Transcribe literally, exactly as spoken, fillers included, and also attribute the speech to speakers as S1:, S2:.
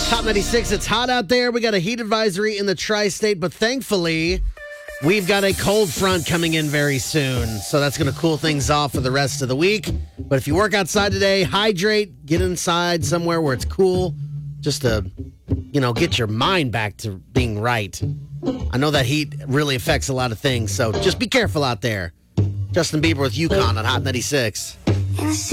S1: Top ninety-six, it's hot out there. We got a heat advisory in the tri-state, but thankfully, we've got a cold front coming in very soon. So that's going to cool things off for the rest of the week. But if you work outside today, hydrate, get inside somewhere where it's cool, just to, you know, get your mind back to being right. I know that heat really affects a lot of things, so just be careful out there. Justin Bieber with UConn on Hot ninety-six.